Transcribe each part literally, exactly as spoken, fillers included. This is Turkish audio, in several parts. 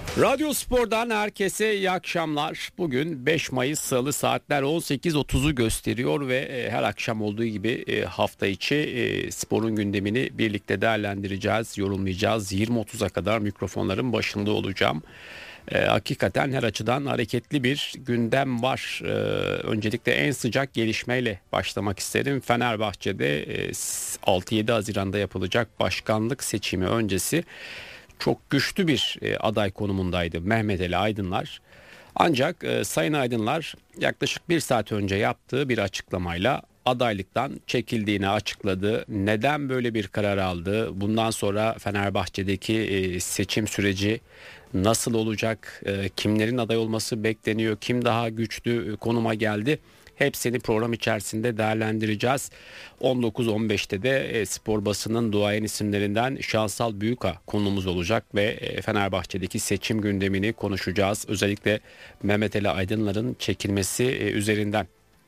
Radyo Spor'dan herkese iyi akşamlar. Bugün beş Mayıs Salı, saatler on sekiz otuzu gösteriyor ve her akşam olduğu gibi hafta içi sporun gündemini birlikte değerlendireceğiz, yorumlayacağız. yirmi otuza kadar mikrofonların başında olacağım. Hakikaten her açıdan hareketli bir gündem var. Öncelikle en sıcak gelişmeyle başlamak isterim. Fenerbahçe'de altı yedi Haziran'da yapılacak başkanlık seçimi öncesi çok güçlü bir e, aday konumundaydı Mehmet Ali Aydınlar. Ancak e, Sayın Aydınlar yaklaşık bir saat önce yaptığı bir açıklamayla adaylıktan çekildiğini açıkladı. Neden böyle bir karar aldı? Bundan sonra Fenerbahçe'deki e, seçim süreci nasıl olacak? E, kimlerin aday olması bekleniyor? Kim daha güçlü konuma geldi? Hepsini program içerisinde değerlendireceğiz. on dokuz on beşte de e, spor basının duayen isimlerinden Şansal Büyüka konumuz olacak ve e, Fenerbahçe'deki seçim gündemini konuşacağız. Özellikle Mehmet Ali Aydınlar'ın çekilmesi e, üzerinden.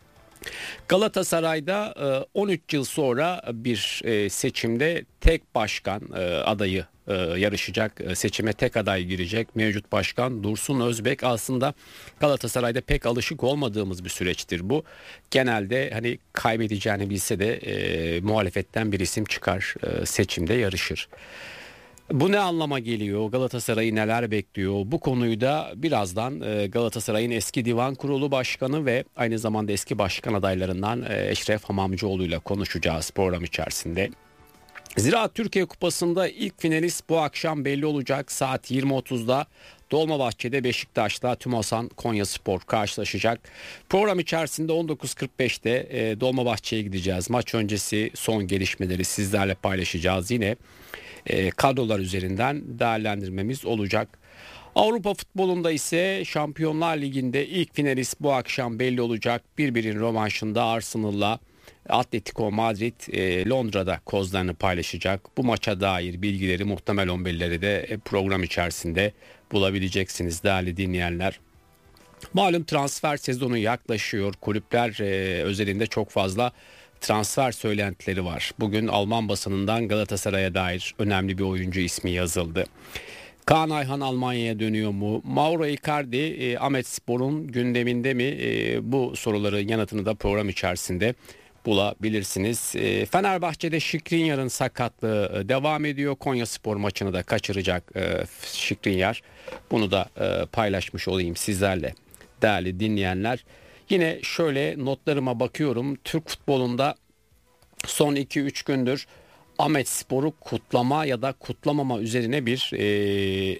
Galatasaray'da on üç yıl sonra bir seçimde tek başkan adayı yarışacak, seçime tek aday girecek. Mevcut başkan Dursun Özbek. Aslında Galatasaray'da pek alışık olmadığımız bir süreçtir bu. Genelde hani kaybedeceğini bilse de e, muhalefetten bir isim çıkar, e, seçimde yarışır. Bu ne anlama geliyor? Galatasaray'ı neler bekliyor? Bu konuyu da birazdan Galatasaray'ın eski divan kurulu başkanı ve aynı zamanda eski başkan adaylarından Eşref Hamamcıoğlu ile konuşacağız program içerisinde. Ziraat Türkiye Kupası'nda ilk finalist bu akşam belli olacak. Saat yirmi otuzda Dolmabahçe'de Beşiktaş'la Tümosan Konyaspor karşılaşacak. Program içerisinde on dokuz kırk beşte Dolmabahçe'ye gideceğiz. Maç öncesi son gelişmeleri sizlerle paylaşacağız. Yine E, kadrolar üzerinden değerlendirmemiz olacak. Avrupa futbolunda ise Şampiyonlar Ligi'nde ilk finalist bu akşam belli olacak. Birbirin rövanşında Arsenal'la Atletico Madrid e, Londra'da kozlarını paylaşacak. Bu maça dair bilgileri, muhtemel on birleri de program içerisinde bulabileceksiniz değerli dinleyenler. Malum transfer sezonu yaklaşıyor. Kulüpler e, özelinde çok fazla transfer söylentileri var. Bugün Alman basınından Galatasaray'a dair önemli bir oyuncu ismi yazıldı. Kaan Ayhan Almanya'ya dönüyor mu? Mauro Icardi e, Ahmetspor'un gündeminde mi? E, bu soruların yanıtını da program içerisinde bulabilirsiniz. E, Fenerbahçe'de Skriniar'ın sakatlığı devam ediyor. Konyaspor maçını da kaçıracak e, Skriniar. Bunu da e, paylaşmış olayım sizlerle değerli dinleyenler. Yine şöyle notlarıma bakıyorum. Türk futbolunda son iki üç gündür Ahmetspor'u kutlama ya da kutlamama üzerine bir e,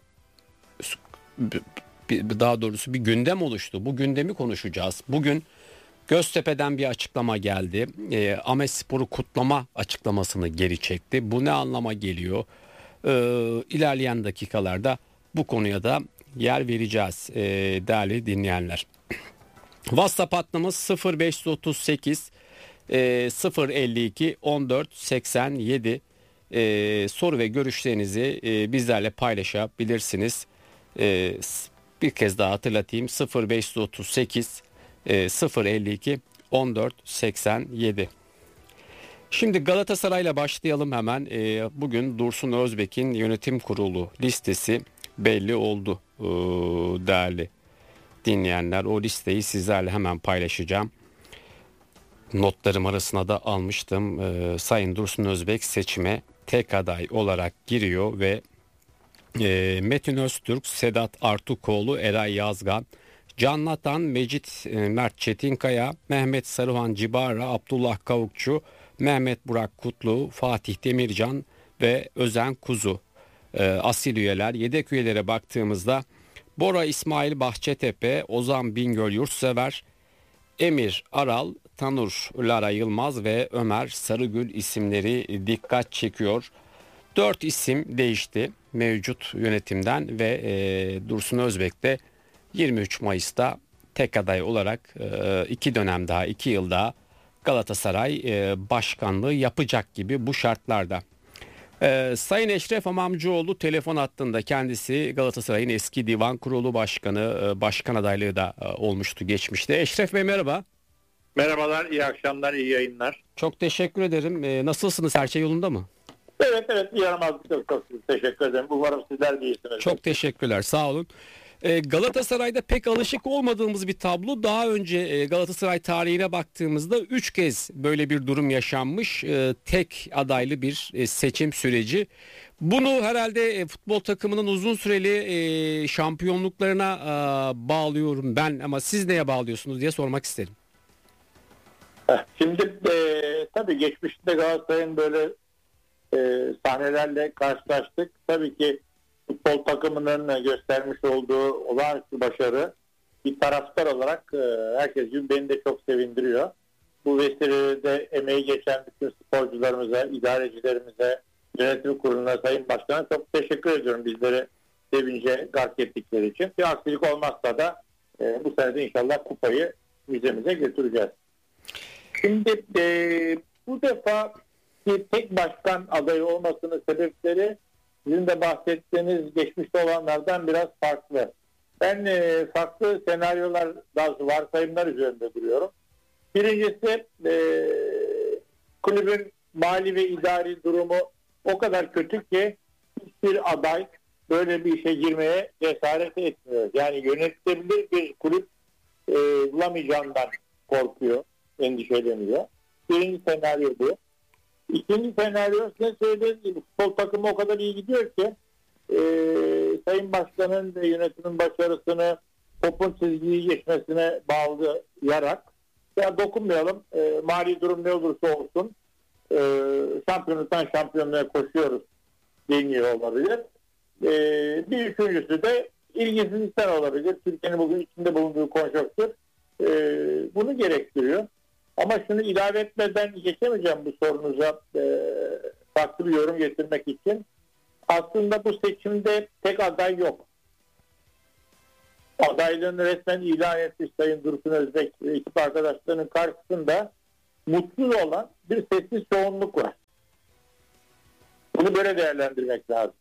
daha doğrusu bir gündem oluştu. Bu gündemi konuşacağız. Bugün Göztepe'den bir açıklama geldi. E, Ahmetspor'u kutlama açıklamasını geri çekti. Bu ne anlama geliyor? E, ilerleyen dakikalarda bu konuya da yer vereceğiz e, değerli dinleyenler. WhatsApp hattımız sıfır beş otuz sekiz sıfır elli iki on dört seksen yedi. Ee, soru ve görüşlerinizi e, bizlerle paylaşabilirsiniz. Ee, bir kez daha hatırlatayım, sıfır beş otuz sekiz sıfır elli iki on dört seksen yedi. Şimdi Galatasaray'la başlayalım hemen. Ee, bugün Dursun Özbek'in yönetim kurulu listesi belli oldu ee, değerli dinleyenler. O listeyi sizlerle hemen paylaşacağım. Notlarım arasına da almıştım. Ee, Sayın Dursun Özbek seçime tek aday olarak giriyor ve e, Metin Öztürk, Sedat Artukoğlu, Eray Yazgan, Can Natan, Mecit e, Mert Çetinkaya, Mehmet Sarıhan Cibara, Abdullah Kavukçu, Mehmet Burak Kutlu, Fatih Demircan ve Özen Kuzu e, asil üyeler. Yedek üyelere baktığımızda Bora İsmail Bahçetepe, Ozan Bingöl Yurtsever, Emir Aral, Tanur Lara Yılmaz ve Ömer Sarıgül isimleri dikkat çekiyor. Dört isim değişti mevcut yönetimden ve e, Dursun Özbek de yirmi üç Mayıs'ta tek aday olarak e, iki dönem daha, iki yıl daha Galatasaray e, başkanlığı yapacak gibi bu şartlarda. Ee, Sayın Eşref Hamamcıoğlu telefon hattında, kendisi Galatasaray'ın eski divan kurulu başkanı, başkan adaylığı da olmuştu geçmişte. Eşref Bey merhaba. Merhabalar, iyi akşamlar, iyi yayınlar. Çok teşekkür ederim. Ee, nasılsınız, her şey yolunda mı? Evet evet, bir yaramazlık yok. Çok teşekkür ederim. Umarım sizler de iyisiniz. Çok teşekkürler, sağ olun. Ee, Galatasaray'da pek alışık olmadığımız bir tablo. Daha önce e, Galatasaray tarihine baktığımızda üç kez böyle bir durum yaşanmış. E, tek adaylı bir e, seçim süreci. Bunu herhalde e, futbol takımının uzun süreli e, şampiyonluklarına e, bağlıyorum ben, ama siz neye bağlıyorsunuz diye sormak isterim. Şimdi e, tabii geçmişte Galatasaray'ın böyle e, sahnelerle karşılaştık. Tabii ki futbol takımının göstermiş olduğu olağanüstü başarı bir taraftar olarak e, herkes gibi beni de çok sevindiriyor. Bu vesileyle emeği geçen bütün sporcularımıza, idarecilerimize, yönetim kuruluna, Sayın Başkan'a çok teşekkür ediyorum bizleri sevince gark ettikleri için. Bir aksilik olmazsa da e, bu sene de inşallah kupayı müzemize götüreceğiz. Şimdi e, bu defa bir tek başkan adayı olmasının sebepleri sizin de bahsettiğiniz geçmişte olanlardan biraz farklı. Ben e, farklı senaryolar, bazı varsayımlar üzerinde duruyorum. Birincisi e, kulübün mali ve idari durumu o kadar kötü ki hiçbir aday böyle bir işe girmeye cesaret etmiyor. Yani yönetilebilir bir kulüp e, bulamayacağından korkuyor, endişeleniyor. Birinci senaryo bu. İkinci senaryo, size söylediğiniz gibi futbol takımı o kadar iyi gidiyor ki e, Sayın Başkan'ın ve yönetimin başarısını topun çizgiyi geçmesine bağlayarak ya dokunmayalım, e, mali durum ne olursa olsun e, şampiyonluktan şampiyonluğa koşuyoruz deniyor olabilir. E, bir üçüncüsü de ilgisizlikten olabilir. Türkiye'nin bugün içinde bulunduğu konjonktür e, bunu gerektiriyor. Ama şunu ilave etmeden geçemeyeceğim bu sorunuza e, farklı bir yorum getirmek için. Aslında bu seçimde tek aday yok. Adaylığını resmen ilan etmiş Sayın Dursun Özbek ve ekip arkadaşlarının karşısında mutsuz olan bir sessiz çoğunluk var. Bunu böyle değerlendirmek lazım.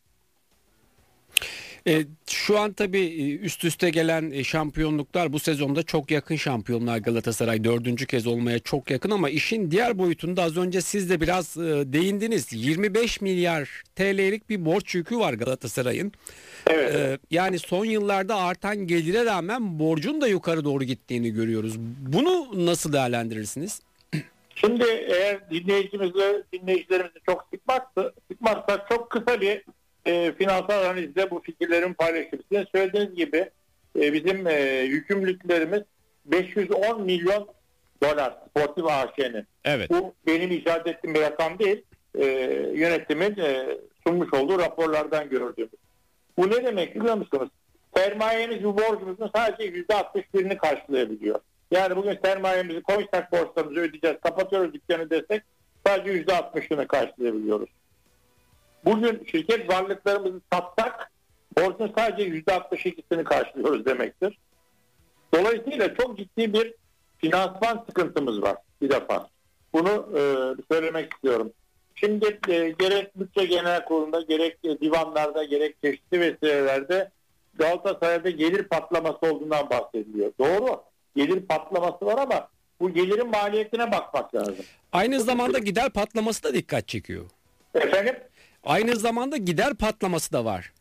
E, şu an tabii üst üste gelen e, şampiyonluklar bu sezonda çok yakın şampiyonlar. Galatasaray dördüncü kez olmaya çok yakın, ama işin diğer boyutunda az önce siz de biraz e, değindiniz. yirmi beş milyar T L'lik bir borç yükü var Galatasaray'ın. Evet. E, yani son yıllarda artan gelire rağmen borcun da yukarı doğru gittiğini görüyoruz. Bunu nasıl değerlendirirsiniz? Şimdi eğer dinleyicimizi, dinleyicilerimizi çok sıkmazsa, sıkmazsa çok kısa bir e, finansal analizde bu fikirlerimi paylaşayım. Sizin söylediğiniz gibi e, bizim e, yükümlülüklerimiz beş yüz on milyon dolar Sportif A Ş'nin. Evet. Bu benim icat ettiğim bir rakam değil. E, yönetimin e, sunmuş olduğu raporlardan gördüğümüz. Bu ne demek biliyor musunuz? Sermayemiz bu borcumuzun sadece yüzde altmış birini karşılayabiliyor. Yani bugün sermayemizi koysak borçlarımızı ödeyeceğiz, kapatıyoruz dükkanı desek sadece yüzde altmışını karşılayabiliyoruz. Bugün şirket varlıklarımızı satsak borcun sadece yüzde altmış ikisini karşılıyoruz demektir. Dolayısıyla çok ciddi bir finansman sıkıntımız var bir defa. Bunu e, söylemek istiyorum. Şimdi e, gerek bütçe genel kurulunda, gerek e, divanlarda, gerek çeşitli vesilelerde Galatasaray'da gelir patlaması olduğundan bahsediliyor. Doğru. Gelir patlaması var ama bu gelirin maliyetine bakmak lazım. Aynı zamanda gider patlaması da dikkat çekiyor. Efendim? Aynı zamanda gider patlaması da var.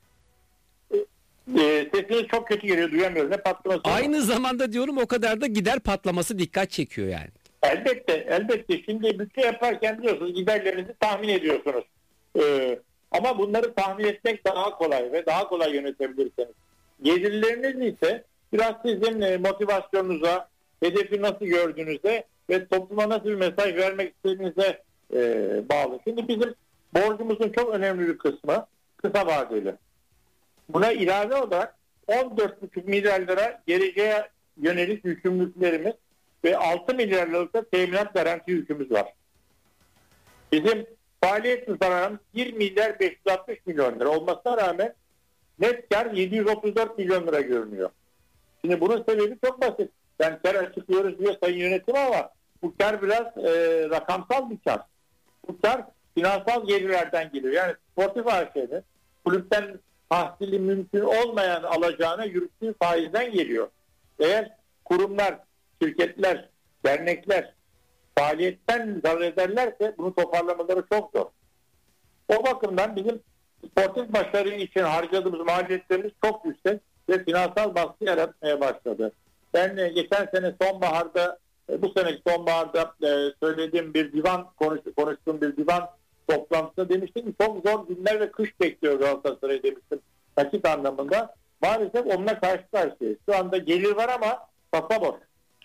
E, sesiniz çok kötü geliyor, duyamıyorum. Ne patlaması? Aynı var? zamanda diyorum o kadar da gider patlaması dikkat çekiyor yani. Elbette, elbette. Şimdi bütçe yaparken biliyorsunuz giderlerinizi tahmin ediyorsunuz. Ee, ama bunları tahmin etmek daha kolay ve daha kolay yönetebilirsiniz. Gelirleriniz ise biraz sizin e, motivasyonunuza, hedefi nasıl gördüğünüzde ve topluma nasıl bir mesaj vermek istediğinize e, bağlı. Şimdi bizim borcumuzun çok önemli bir kısmı kısa vadeli. Buna ilave olarak on dört buçuk milyar lira geleceğe yönelik yükümlülüklerimiz ve altı milyar liralık da teminat garanti yükümüz var. Bizim faaliyet zararımız bir milyar beş yüz altmış milyon lira olmasına rağmen net kar yedi yüz otuz dört milyon lira görünüyor. Şimdi bunun sebebi çok basit. Ben kar açıklıyoruz diyor sayın yönetim ama bu kar biraz e, rakamsal bir kar. Bu kar finansal gelirlerden geliyor. Yani Sportif A Ş'nin kulüpten tahsili mümkün olmayan alacağına yürüttüğü faizden geliyor. Eğer kurumlar, şirketler, dernekler faaliyetten zarar ederlerse bunu toparlamaları çok zor. O bakımdan bizim sportif başarı için harcadığımız maliyetlerimiz çok yüksek ve finansal baskı yaratmaya başladı. Ben e, geçen sene sonbaharda, e, bu seneki sonbaharda e, söylediğim bir divan, konuş, konuştuğum bir divan toplantısında demiştim ki çok zor günler ve kış bekliyor Galatasaray demiştim. Nakit anlamında. Maalesef onunla karşı karşıyayız. Şu anda gelir var ama kasa boş.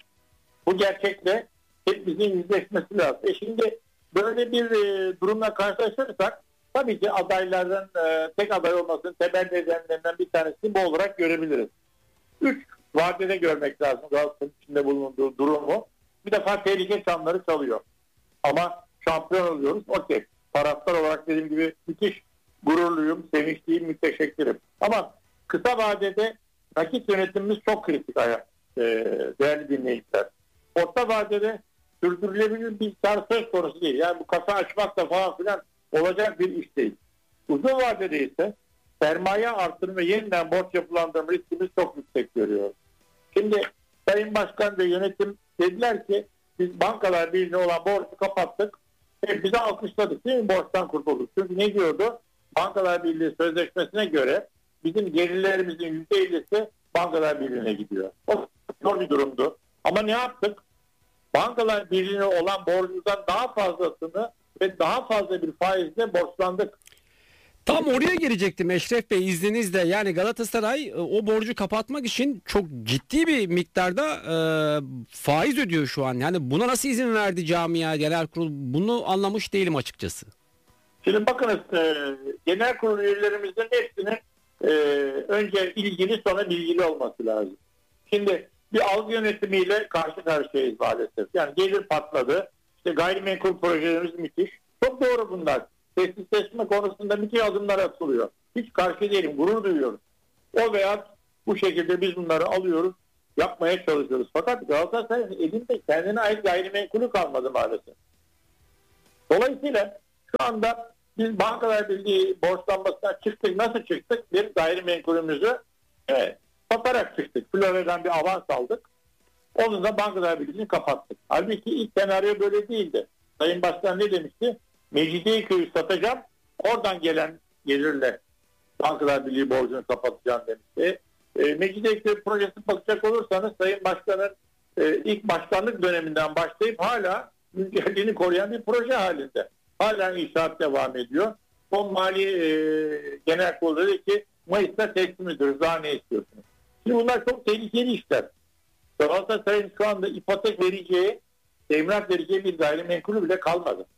Bu gerçekle hepimizin yüzleşmesi lazım. E şimdi böyle bir e, durumla karşılaşırsak tabii ki adaylardan e, tek aday olmasının temel nedenlerinden bir tanesini bu olarak görebiliriz. Üç vadede görmek lazım Galatasaray'ın içinde bulunduğu durumu. Bir defa tehlike çanları çalıyor. Ama şampiyon oluyoruz. Okey. Taraftar olarak dediğim gibi müthiş gururluyum, sevinçliyim, müteşekkirim. Ama kısa vadede nakit yönetimimiz çok kritik ayak, e, değerli dinleyiciler. Orta vadede sürdürülebilir bir kar söz konusu değil. Yani bu kasa açmak da falan filan olacak bir iş değil. Uzun vadede ise sermaye artırımı ve yeniden borç yapılandırma riskimiz çok yüksek görüyoruz. Şimdi Sayın Başkan ve yönetim dediler ki biz Bankalar Birliği'ne olan borcu kapattık. Hepimizi alkışladık değil mi? Borçtan kurtulduk. Çünkü ne diyordu? Bankalar Birliği sözleşmesine göre bizim gelirlerimizin yüzde ellisi Bankalar Birliği'ne gidiyor. O zor bir durumdu. Ama ne yaptık? Bankalar Birliği'ne olan borcumuzdan daha fazlasını ve daha fazla bir faizle borçlandık. Tam oraya girecektim Eşref Bey izninizle. Yani Galatasaray o borcu kapatmak için çok ciddi bir miktarda e, faiz ödüyor şu an. Yani buna nasıl izin verdi camia, genel kurul? Bunu anlamış değilim açıkçası. Şimdi bakınız e, genel kurul üyelerimizin hepsinin e, önce ilgili sonra bilgili olması lazım. Şimdi bir algı yönetimiyle karşı karşıyayız maalesef. Yani gelir patladı. İşte gayrimenkul projelerimiz müthiş. Çok doğru bunlar. Tesisleşme konusunda müthiş adımlar atılıyor. Hiç karşı değilim, gurur duyuyoruz. O veya bu şekilde biz bunları alıyoruz, yapmaya çalışıyoruz. Fakat Galatasaray'ın elinde kendine ait gayrimenkulü kalmadı maalesef. Dolayısıyla şu anda biz Bankalar Birliği borçlanmasından çıktık. Nasıl çıktık? Bir gayrimenkulümüzü evet, satarak çıktık. Florya'dan bir avans aldık. Onun da Bankalar Birliği'ni kapattık. Halbuki ilk senaryo böyle değildi. Sayın Başkan ne demişti? Mecidiyeköy'ü satacağım. Oradan gelen gelirle Bankalar Birliği borcunu kapatacağım demişti. E, Mecidiyeköy projesine bakacak olursanız Sayın Başkan'ın e, ilk başkanlık döneminden başlayıp hala güncelliğini koruyan bir proje halinde. Hala inşaat devam ediyor. Son Mali e, Genel Kurulu dedi ki Mayıs'ta teslim ediyoruz. Daha ne istiyorsunuz? Şimdi bunlar çok tehlikeli işler. Galatasaray'ın şu anda ipotek vereceği, emlak vereceği bir gayrimenkulü bile kalmadı.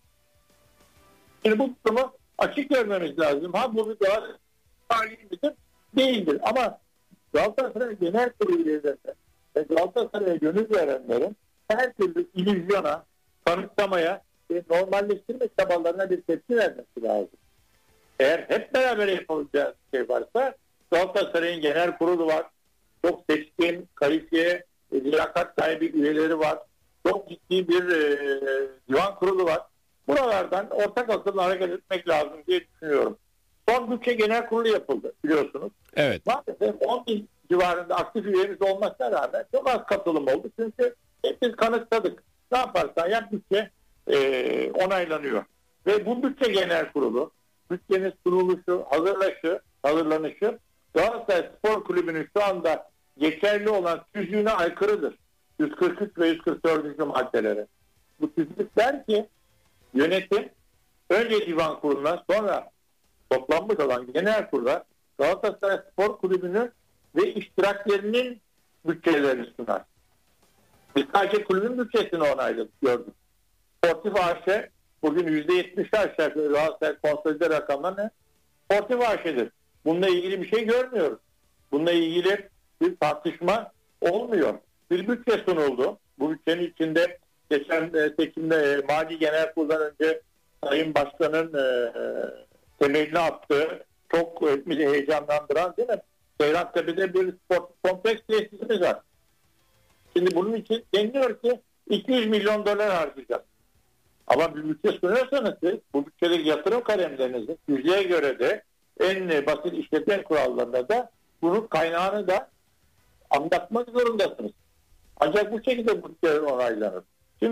Şimdi bu durumu açık görmemiz lazım. Ha bu bir Galatasaray midir? Değildir. Ama Galatasaray Genel Kurulu üyelerine ve Galatasaray'a gönül verenlerin her türlü illüzyona, kanıtlamaya ve normalleştirme çabalarına bir tepki vermesi lazım. Eğer hep beraber yapabileceğiniz şey varsa Galatasaray'ın genel kurulu var. Çok seçkin, kalifiye, liyakat sahibi üyeleri var. Çok ciddi bir e, divan kurulu var. Buralardan ortak akılla hareket etmek lazım diye düşünüyorum. Son bütçe genel kurulu yapıldı biliyorsunuz. Evet. Maalesef on bin civarında aktif üyemiz olmasına rağmen çok az katılım oldu. Çünkü hep biz kanıtladık. Ne yaparsan yap bütçe e, onaylanıyor. Ve bu bütçe genel kurulu, bütçenin sunuluşu, hazırlaşı, hazırlanışı Galatasaray Spor Kulübü'nün şu anda geçerli olan tüzüğüne aykırıdır. yüz kırk üç ve yüz kırk dördüncü maddelere. Bu tüzük der ki yönetim önce divan kuruluna sonra toplanmış olan genel kurula Galatasaray Spor Kulübü'nün ve iştiraklerinin bütçelerini sunar. Biz sadece kulübün bütçesini onayladık, gördük. Sportif A Ş bugün yüzde yetmiş aşağı yukarı Galatasaray konsolide rakamlar ne? Sportif A Ş'dir. Bununla ilgili bir şey görmüyoruz. Bununla ilgili bir tartışma olmuyor. Bir bütçe sunuldu. Bu bütçenin içinde geçen e, seçimde e, Mali Genel Kurul'dan önce Sayın Başkan'ın e, temelini attığı çok e, heyecanlandıran değil mi? Seyrantepe'de bir spor kompleks tesisimiz var. Şimdi bunun için deniliyor ki iki yüz milyon dolar harcayacağız. Ama bir bütçe sunuyorsanız siz bu bütçedeki yatırım kalemlerinizi yüzdeye göre de en basit işletme kurallarında da bunun kaynağını da anlatmak zorundasınız. Ancak bu şekilde bütçeler onaylanır. Şimdi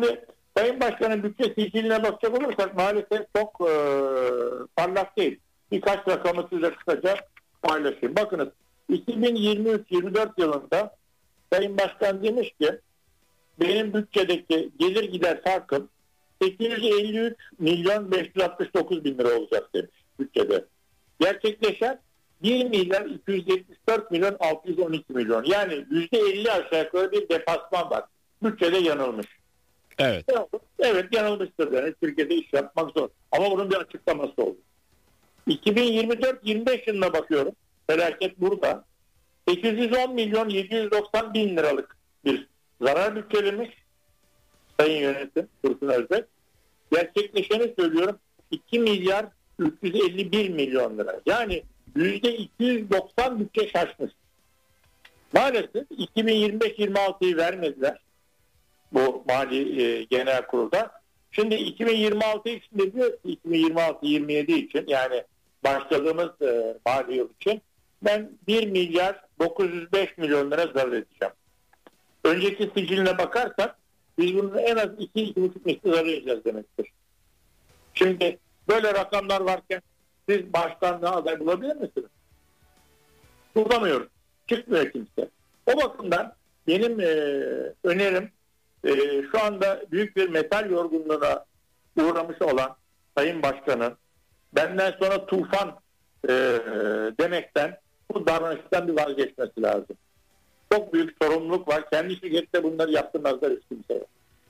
Sayın Başkan'ın bütçe siciline bakacak olursak maalesef çok e, parlak değil. Birkaç rakamı size kısaca paylaşayım. Bakınız iki bin yirmi üç yirmi dört yılında Sayın Başkan demiş ki benim bütçedeki gelir gider farkım sekiz yüz elli üç milyon beş yüz altmış dokuz bin lira olacak demiş bütçede. Gerçekleşen bir milyar iki yüz yetmiş dört milyon altı yüz on iki milyon. Yani yüzde elli aşağı yukarı bir depasman var. Bütçede yanılmış. Evet. Evet yanılmıştır. Yani Türkiye'de iş yapmak zor. Ama bunun bir açıklaması oldu. iki bin yirmi dört yirmi beş yılına bakıyorum. Felaket burada. sekiz yüz on milyon yedi yüz doksan bin liralık bir zarar bütçelemiş Sayın Yönetim Dursun Özbek. Gerçekleşeni söylüyorum iki milyar üç yüz elli bir milyon lira. Yani yüzde iki yüz doksan bütçe şaşmış. Maalesef iki bin yirmi beş yirmi altıyı vermediler bu mali e, genel kurulda. Şimdi iki bin yirmi altı için de diyor iki bin yirmi altı yirmi yedi için yani başladığımız e, mali yıl için ben bir milyar dokuz yüz beş milyon lira zarar edeceğim. Önceki siciline bakarsak biz bunun en az iki iki buçuk misli zarar edeceğiz demektir. Şimdi böyle rakamlar varken siz başkanlığa aday bulabilir misiniz? Bulamıyoruz. Çıkmıyor kimse. O bakımdan benim e, önerim e, şu anda büyük bir metal yorgunluğuna uğramış olan Sayın Başkan'ın benden sonra tufan e, demekten bu davranıştan bir vazgeçmesi lazım. Çok büyük sorumluluk var. Kendi şirkette bunları yaptırmazlar hiç kimseye.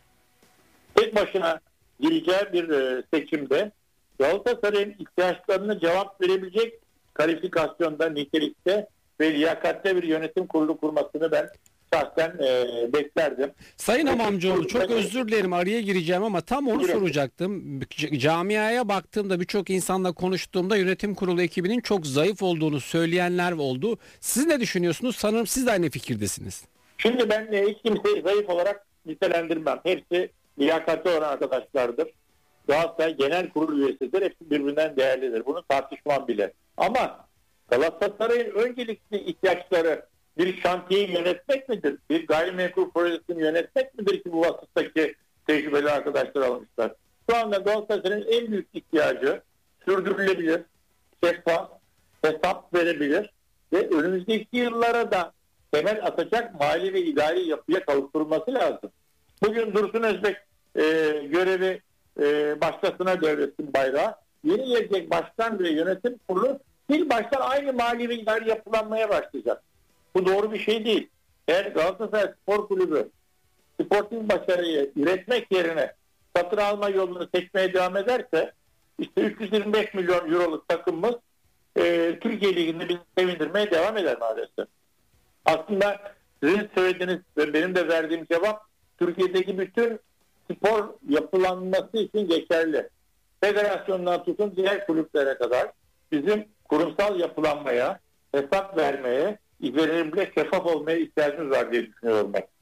Tek başına gireceği bir e, seçimde Galatasaray'ın ihtiyaçlarına cevap verebilecek kalifikasyonda, nitelikte ve liyakatte bir yönetim kurulu kurmasını ben şahsen e, beklerdim. Sayın Hamamcıoğlu çok özür dilerim araya gireceğim ama tam onu Buyurun. soracaktım. Camiaya baktığımda birçok insanla konuştuğumda yönetim kurulu ekibinin çok zayıf olduğunu söyleyenler oldu. Siz ne düşünüyorsunuz? Sanırım siz de aynı fikirdesiniz. Şimdi ben e, hiç kimseyi zayıf olarak nitelendirmem. Hepsi liyakatli olan arkadaşlardır. Galatasaray genel kurul üyesidir. Hepsi birbirinden değerlidir. Bunu tartışmam bile. Ama Galatasaray'ın öncelikli ihtiyaçları bir şantiyeyi yönetmek midir? Bir gayrimenkul projesini yönetmek midir ki bu vasıftaki tecrübeli arkadaşlar almışlar? Şu anda Galatasaray'ın en büyük ihtiyacı sürdürülebilir, şeffaf, hesap verebilir ve önümüzdeki yıllara da temel atacak mali ve idari yapıya kavuşturulması lazım. Bugün Dursun Özbek e, görevi e, başkasına devretsin bayrağı. Yeni gelecek başkan ve yönetim kurulu bir baştan aynı mali ve idari yapılanmaya başlayacak. Bu doğru bir şey değil. Eğer Galatasaray Spor Kulübü sportif başarıyı üretmek yerine satın alma yolunu seçmeye devam ederse işte üç yüz yirmi beş milyon euroluk takımımız e, Türkiye Ligi'nde bizi sevindirmeye devam eder maalesef. Aslında sizin söylediğiniz ve benim de verdiğim cevap Türkiye'deki bütün spor yapılanması için geçerli. Federasyondan tutun diğer kulüplere kadar bizim kurumsal yapılanmaya, hesap vermeye, verimli, şeffaf olmaya ihtiyacımız var diye düşünüyorum ben.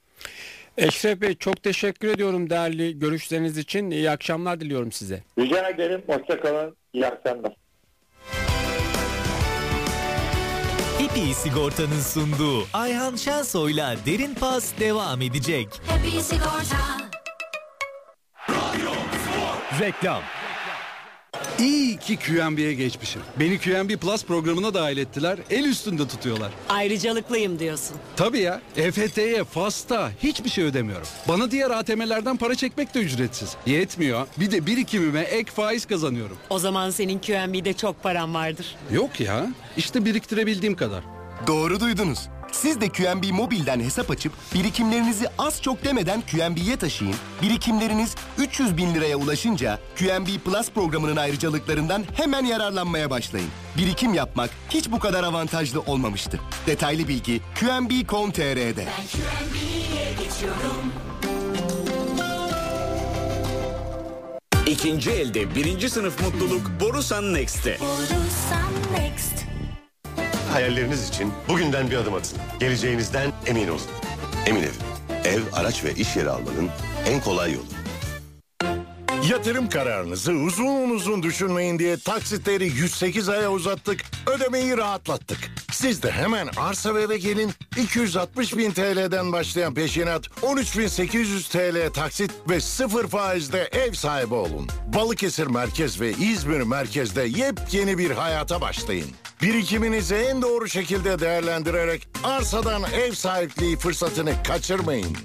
Eşref Bey çok teşekkür ediyorum değerli görüşleriniz için. İyi akşamlar diliyorum size. Rica ederim. Hoşça kalın. İyi akşamlar. Happy Sigorta'nın sunduğu Ayhan Şensoy'la Derin Pas devam edecek. Happy Sigorta. Reklam. İyi ki Q M B'ye geçmişim. Beni Q M B Plus programına dahil ettiler. El üstünde tutuyorlar. Ayrıcalıklıyım diyorsun. Tabii ya. E F T'ye, FAS'ta hiçbir şey ödemiyorum. Bana diğer A T M'lerden para çekmek de ücretsiz. Yetmiyor. Bir de birikimime ek faiz kazanıyorum. O zaman senin Q M B'de çok paran vardır. Yok ya. İşte biriktirebildiğim kadar. Doğru duydunuz. Siz de Q M B Mobil'den hesap açıp birikimlerinizi az çok demeden Q M B'ye taşıyın. Birikimleriniz üç yüz bin liraya ulaşınca Q M B Plus programının ayrıcalıklarından hemen yararlanmaya başlayın. Birikim yapmak hiç bu kadar avantajlı olmamıştı. Detaylı bilgi Q M B nokta com nokta T R'de. Ben Q M B'ye geçiyorum. İkinci elde birinci sınıf mutluluk Borusan Next'te. Borusan Next. Hayalleriniz için bugünden bir adım atın. Geleceğinizden emin olun. Emin Ev. Ev, araç ve iş yeri almanın en kolay yolu. Yatırım kararınızı uzun uzun düşünmeyin diye taksitleri yüz sekiz aya uzattık, ödemeyi rahatlattık. Siz de hemen arsa ve eve gelin. iki yüz altmış bin T L'den başlayan peşinat, on üç bin sekiz yüz T L taksit ve sıfır faizde ev sahibi olun. Balıkesir Merkez ve İzmir Merkez'de yepyeni bir hayata başlayın. Birikiminizi en doğru şekilde değerlendirerek arsadan ev sahipliği fırsatını kaçırmayın.